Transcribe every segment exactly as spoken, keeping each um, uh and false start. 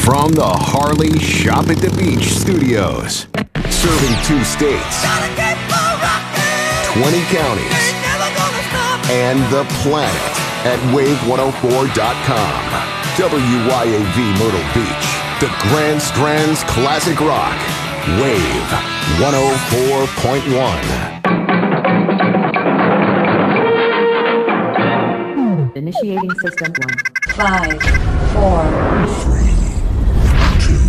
From the Harley Shop at the Beach studios, serving two states, twenty counties, and the planet at wave one oh four dot com. W Y A V Myrtle Beach, the Grand Strands Classic Rock, Wave one oh four point one. Initiating system one. Five, four, three, two,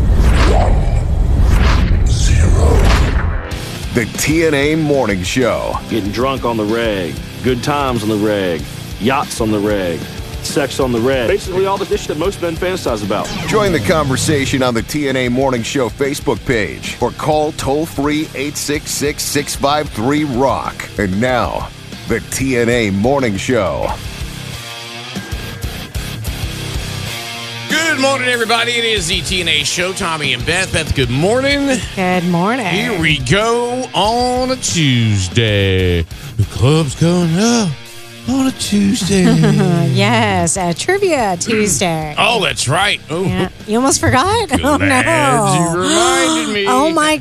one, zero. The T N A Morning Show. Getting drunk on the reg, good times on the reg, yachts on the reg, sex on the reg. Basically all the dish that most men fantasize about. Join the conversation on the T N A Morning Show Facebook page or call toll-free eight six six, six five three, ROCK. And now, the T N A Morning Show. Good morning, everybody. It is the T N A Show. Tommy and Beth. Beth, good morning. Good morning. Here we go on a Tuesday. The club's going up on a Tuesday. Yes, a Trivia Tuesday. Oh, that's right. Oh, Yeah. You almost forgot? Oh, Glad no. you reminded me. Oh, my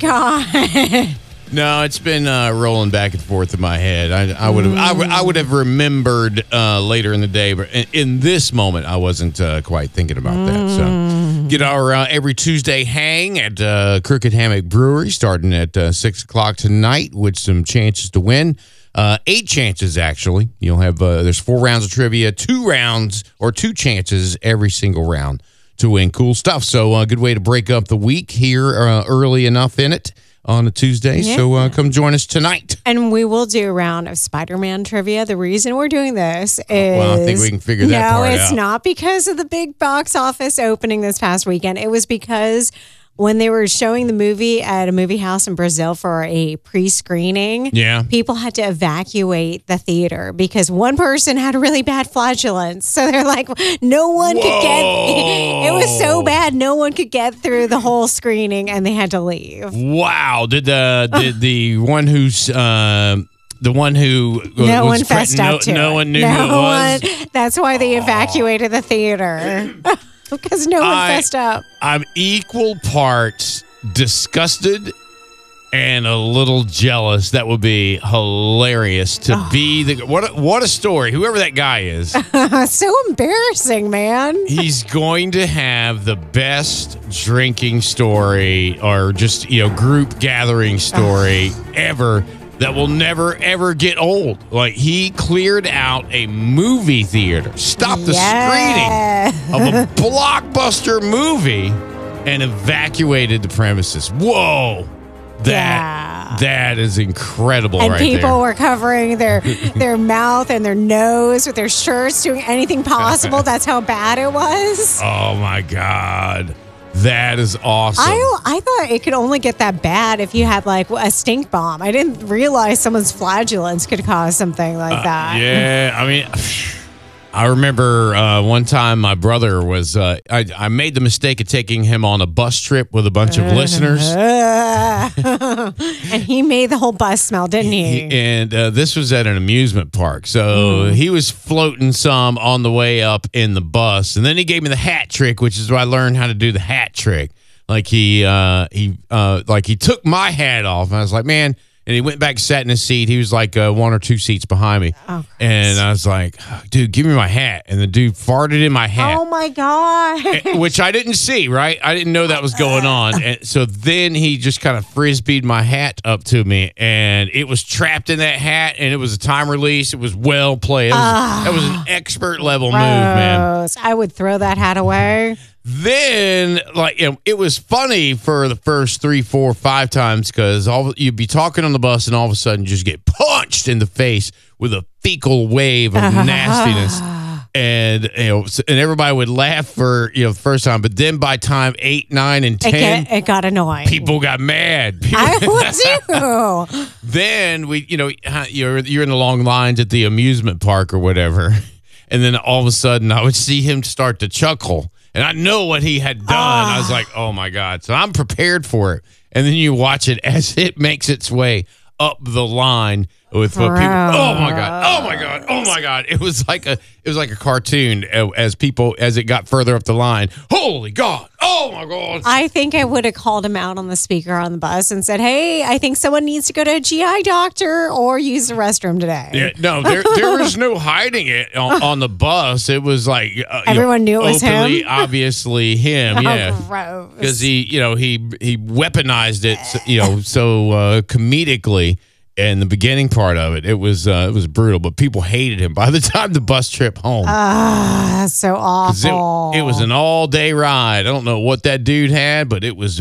God. No, it's been uh, rolling back and forth in my head. I, I would have, I, would- I would have remembered uh, later in the day, but in, in this moment, I wasn't uh, quite thinking about that. So, get our uh, every Tuesday hang at uh, Crooked Hammock Brewery, starting at uh, six o'clock tonight, with some chances to win. Uh, eight chances actually. You'll have uh, there's four rounds of trivia, two rounds or two chances every single round to win. Cool stuff. So, a uh, good way to break up the week here uh, early enough in it. On a Tuesday, Yeah. so uh, come join us tonight. And we will do a round of Spider-Man trivia. The reason we're doing this is... Well, I think we can figure that no, part it's out. not because of the big box office opening this past weekend. It was because when they were showing the movie at a movie house in Brazil for a pre-screening, Yeah. people had to evacuate the theater because one person had a really bad flatulence. So they're like, no one could get... It was so bad, no one could get through the whole screening, and they had to leave. Wow! Did the did the one who's uh, the one who No was one fessed no, up to no it. one knew no who it was. One, that's why they evacuated the theater. Because no one I- fessed up. I'm equal parts disgusted and a little jealous. That would be hilarious to Oh. be the what. A, what a story! Whoever that guy is. So embarrassing, man. He's going to have the best drinking story or just, you know, group gathering story ever that will never, ever get old. Like, he cleared out a movie theater, stopped the Yeah. screening of a blockbuster movie and evacuated the premises. Whoa. That Yeah. that is incredible And right people there. were covering their their mouth and their nose with their shirts, doing anything possible. That's how bad it was. Oh, my God. That is awesome. I I thought it could only get that bad if you had like a stink bomb. I didn't realize someone's flatulence could cause something like that. Yeah, I mean, I remember uh, one time my brother was, uh, I, I made the mistake of taking him on a bus trip with a bunch of listeners. Uh, and he made the whole bus smell, didn't he? And uh, this was at an amusement park. So he was floating some on the way up in the bus. And then he gave me the hat trick, which is where I learned how to do the hat trick. Like he, uh, he, uh, like he took my hat off. And I was like, man. And he went back and sat in his seat. He was like uh, one or two seats behind me. Oh, and I was like, dude, give me my hat. And the dude farted in my hat. Oh my God. Which I didn't see, right? I didn't know that was going on. And so then he just kind of frisbeed my hat up to me, and it was trapped in that hat, and it was a time release. It was well played. It was, that was an expert level move, man. Gross. I would throw that hat away. Then, like, you know, it was funny for the first three, four, five times because all you'd be talking on the bus, and all of a sudden, you just get punched in the face with a fecal wave of nastiness. And you know, and everybody would laugh for you know the first time, but then by time eight, nine, and It, ten, get, it got annoying. people got mad. People- I would too. then we, you know, you're you're in the long lines at the amusement park or whatever, and then all of a sudden I would see him start to chuckle, and I know what he had done. I was like, oh my God! So I'm prepared for it, and then you watch it as it makes its way up the line with what people. Oh my god! Oh my god! Oh my god! It was like a it was like a cartoon as people as it got further up the line. Holy God! Oh my God! I think I would have called him out on the speaker on the bus and said, "Hey, I think someone needs to go to a G I doctor or use the restroom today." Yeah, no, there there was no hiding it on, on the bus. It was like uh, everyone you know, knew it was openly, him. Obviously, him. Oh, Yeah, gross. because he, you know, he he weaponized it, so- you know, so uh, comedically. And the beginning part of it, it was uh, it was brutal, but people hated him by the time the bus trip home. Ah, that's so 'Cause awful. It, it was an all day ride. I don't know what that dude had, but it was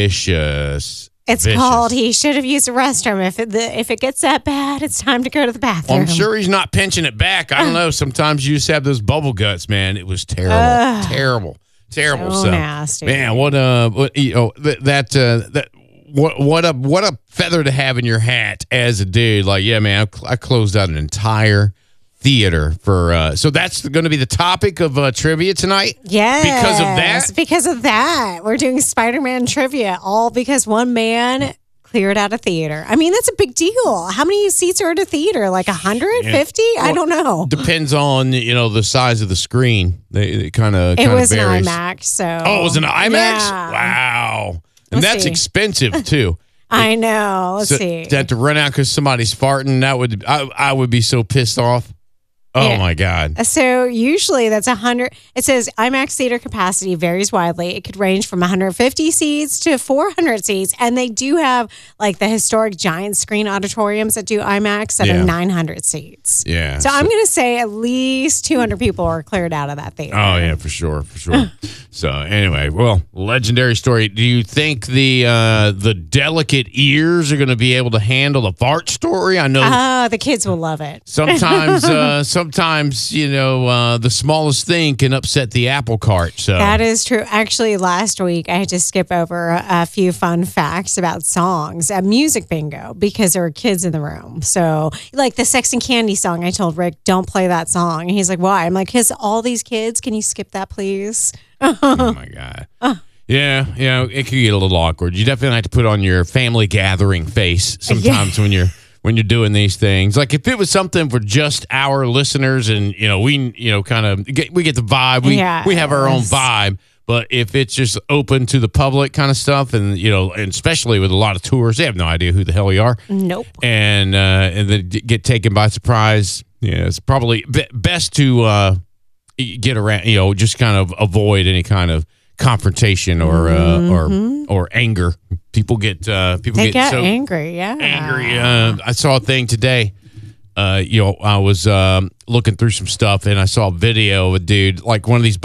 vicious. It's Vicious. called he should have used the restroom. If it the, if it gets that bad, it's time to go to the bathroom. I'm sure he's not pinching it back. I don't know. Sometimes you just have those bubble guts, man. It was terrible, Ugh. terrible, terrible So stuff. nasty. Man, what a what, you know that that uh, that what what a what a feather to have in your hat as a dude. Like, yeah, man, I, I closed out an entire theater for. Uh, so that's going to be the topic of uh, trivia tonight. Yes. Because of that? Because of that. We're doing Spider-Man trivia, all because one man cleared out a theater. I mean, that's a big deal. How many seats are at a theater? Like one hundred fifty? I don't know. Depends on, you know, the size of the screen. They, it kind of It was varies. an IMAX, so. Oh, it was an IMAX? Yeah. Wow. And Let's that's see. expensive too. I know. Let's So, see. to have to run out because somebody's farting, that would I, I would be so pissed off. Oh Yeah. my God. So usually that's one hundred. It says IMAX theater capacity varies widely. It could range from one hundred fifty seats to four hundred seats. And they do have like the historic giant screen auditoriums that do IMAX that Yeah. are nine hundred seats. Yeah. So, I'm going to say at least two hundred people are cleared out of that theater. Oh yeah, for sure, for sure. So anyway, well, legendary story. Do you think the uh, the delicate ears are going to be able to handle the fart story? I know Oh, the kids will love it. sometimes, uh, sometimes you know uh, the smallest thing can upset the apple cart. So That is true. Actually, last week I had to skip over a, a few fun facts about songs at music bingo because there were kids in the room. So, like the Sex and Candy song, I told Rick, don't play that song. And he's like, why? I'm like, because all these kids, can you skip that, please? oh my God. Yeah, yeah, it could get a little awkward. You definitely have to put on your family gathering face sometimes when you're when you're doing these things. Like if it was something for just our listeners, and you know we you know kind of get we get the vibe. We Yes. we have our own vibe. But if it's just open to the public kind of stuff, and you know, and especially with a lot of tours, they have no idea who the hell you are, Nope. and uh, and then get taken by surprise. Yeah, it's probably be- best to uh, get around. You know, just kind of avoid any kind of confrontation or uh, or or anger. People get uh, people They get get so angry, yeah. angry. Uh, I saw a thing today. Uh, you know, I was um, looking through some stuff and I saw a video of a dude, like one of these